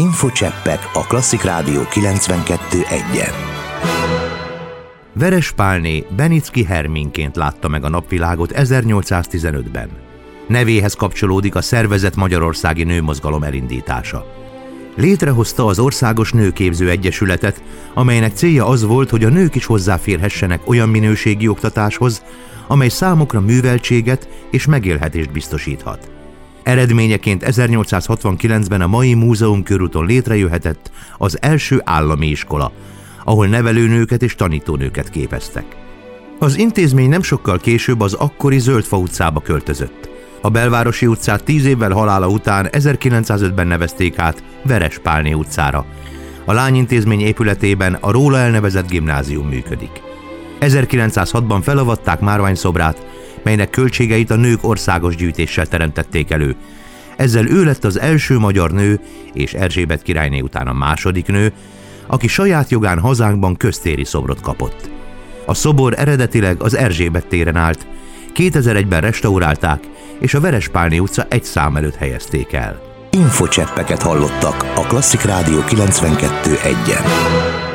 Infocseppek a Klasszik Rádió 92.1-en. Veres Pálné Benicki Herminként látta meg a napvilágot 1815-ben. Nevéhez kapcsolódik a szervezett magyarországi nőmozgalom elindítása. Létrehozta az Országos Nőképző Egyesületet, amelynek célja az volt, hogy a nők is hozzáférhessenek olyan minőségi oktatáshoz, amely számukra műveltséget és megélhetést biztosíthat. Eredményeként 1869-ben a mai Múzeum körúton létrejöhetett az első állami iskola, ahol nevelőnőket és tanítónőket képeztek. Az intézmény nem sokkal később az akkori Zöldfa utcába költözött. A Belvárosi utcát 10 évvel halála után 1905-ben nevezték át Veres Pálné utcára. A lányintézmény épületében a róla elnevezett gimnázium működik. 1906-ban felavatták márványszobrát, melynek költségeit a nők országos gyűjtéssel teremtették elő. Ezzel ő lett az első magyar nő, és Erzsébet királyné után a második nő, aki saját jogán hazánkban köztéri szobrot kapott. A szobor eredetileg az Erzsébet téren állt, 2001-ben restaurálták, és a Veres Pálné utca 1 szám előtt helyezték el. Infocseppeket hallottak a Klasszik Rádió 92.1-en.